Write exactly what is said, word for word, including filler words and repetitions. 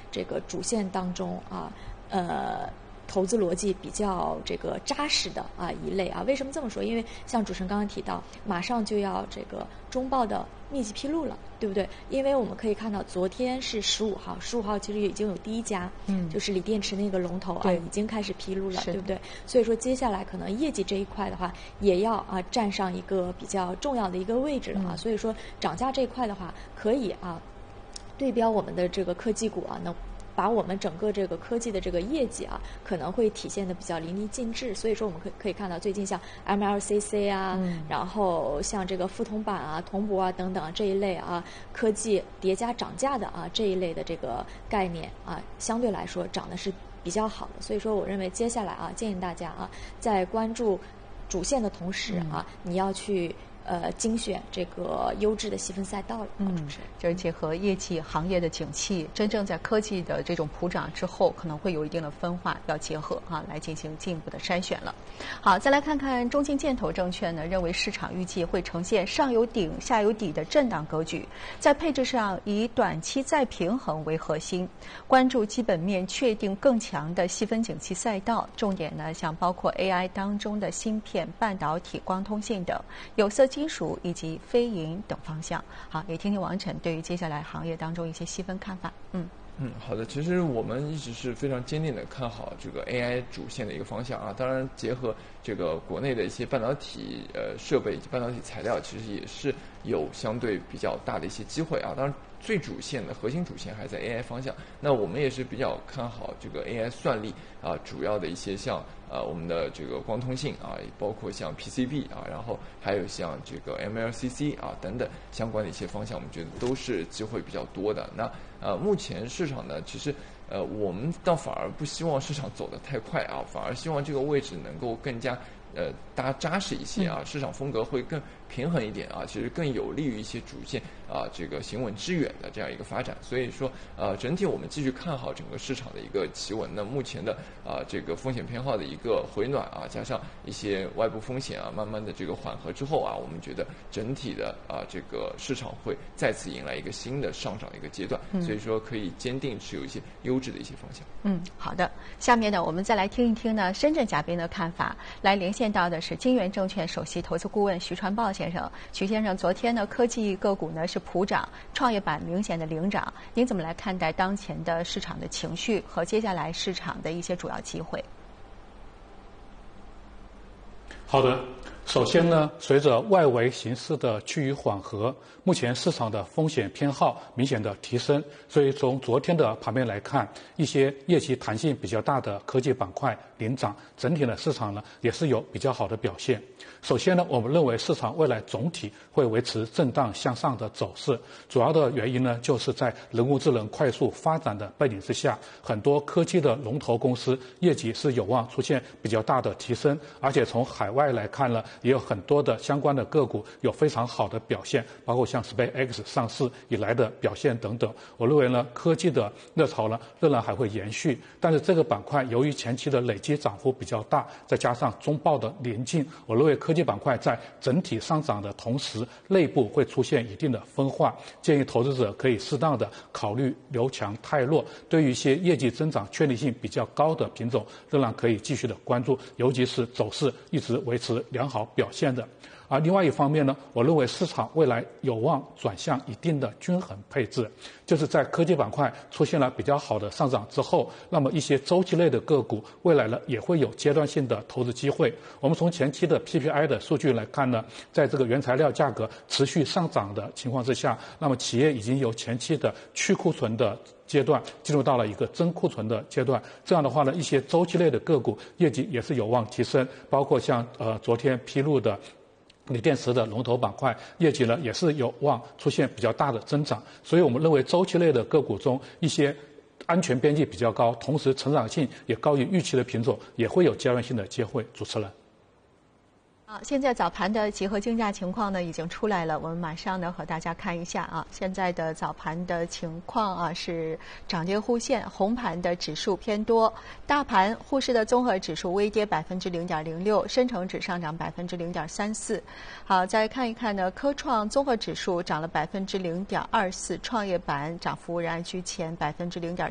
这个主线当中啊，呃。投资逻辑比较这个扎实的啊一类啊，为什么这么说？因为像主持人刚刚提到，马上就要这个中报的密集披露了，对不对？因为我们可以看到，昨天是十五号，十五号其实已经有第一家，嗯，就是锂电池那个龙头啊，已经开始披露了，对不对？所以说接下来可能业绩这一块的话，也要啊站上一个比较重要的一个位置了啊。嗯、所以说涨价这一块的话，可以啊对标我们的这个科技股啊，能。把我们整个这个科技的这个业绩啊，可能会体现的比较淋漓尽致。所以说，我们可以可以看到，最近像 M L C C 啊，嗯、然后像这个富通板啊、铜箔啊等等这一类啊，科技叠加涨价的啊这一类的这个概念啊，相对来说涨的是比较好的。所以说，我认为接下来啊，建议大家啊，在关注主线的同时啊，嗯、你要去。呃，精选这个优质的细分赛道了。 嗯，就是结合业绩行业的景气，真正在科技的这种普涨之后，可能会有一定的分化，要结合啊来进行进一步的筛选了。好，再来看看中信建投证券呢，认为市场预计会呈现上有顶、下有底的震荡格局，在配置上以短期再平衡为核心，关注基本面确定更强的细分景气赛道，重点呢像包括 A I 当中的芯片、半导体、光通信等，有色金属以及非银等方向。好，也听听王晨对于接下来行业当中一些细分看法。嗯嗯，好的。其实我们一直是非常坚定的看好这个 A I 主线的一个方向啊。当然，结合这个国内的一些半导体呃设备以及半导体材料，其实也是有相对比较大的一些机会啊。当然，最主线的核心主线还在 A I 方向。那我们也是比较看好这个 A I 算力啊，主要的一些像呃我们的这个光通信啊，包括像 P C B 啊，然后还有像这个 M L C C 啊等等相关的一些方向，我们觉得都是机会比较多的。那呃目前市场呢，其实呃我们倒反而不希望市场走得太快啊，反而希望这个位置能够更加呃大家扎实一些啊，市场风格会更平衡一点啊，其实更有利于一些主线啊这个行稳致远的这样一个发展。所以说呃整体我们继续看好整个市场的一个企稳。那目前的啊这个风险偏好的一个回暖啊，加上一些外部风险啊慢慢的这个缓和之后啊，我们觉得整体的啊这个市场会再次迎来一个新的上涨的一个阶段。嗯、所以说可以坚定持有一些优质的一些方向。 嗯，好的。下面呢，我们再来听一听呢深圳嘉宾的看法。来连线到的是金源证券首席投资顾问徐传豹先生。徐先生，昨天呢科技个股呢是普涨，创业板明显的领涨，您怎么来看待当前的市场的情绪和接下来市场的一些主要机会？ 好的。首先呢，随着外围形势的趋于缓和，目前市场的风险偏好明显的提升，所以从昨天的盘面来看，一些业绩弹性比较大的科技板块领涨，整体的市场呢也是有比较好的表现。首先呢，我们认为市场未来总体会维持震荡向上的走势，主要的原因呢，就是在人工智能快速发展的背景之下，很多科技的龙头公司业绩是有望出现比较大的提升，而且从海外来看呢，也有很多的相关的个股有非常好的表现，包括像 SpaceX 上市以来的表现等等。我认为呢，科技的热潮呢仍然还会延续，但是这个板块由于前期的累积涨幅比较大，再加上中报的临近，我认为科技板块在整体上涨的同时，内部会出现一定的分化，建议投资者可以适当的考虑留强汰弱。对于一些业绩增长确定性比较高的品种，仍然可以继续的关注，尤其是走势一直维持良好表现的。而另外一方面呢，我认为市场未来有望转向一定的均衡配置，就是在科技板块出现了比较好的上涨之后，那么一些周期类的个股未来呢也会有阶段性的投资机会。我们从前期的 P P I 的数据来看呢，在这个原材料价格持续上涨的情况之下，那么企业已经由前期的去库存的阶段进入到了一个增库存的阶段，这样的话呢，一些周期类的个股业绩也是有望提升，包括像呃昨天披露的锂电池的龙头板块业绩呢也是有望出现比较大的增长，所以我们认为周期类的个股中一些安全边际比较高，同时成长性也高于预期的品种也会有阶段性的机会。主持人。 好，现在早盘的集合竞价情况呢已经出来了，我们马上呢和大家看一下啊，现在的早盘的情况啊是涨跌互现，红盘的指数偏多，大盘沪市的综合指数微跌百分之零点零六，深成指上涨百分之零点三四。好，再看一看呢，科创综合指数涨了百分之零点二四，创业板涨幅仍然居前百分之零点。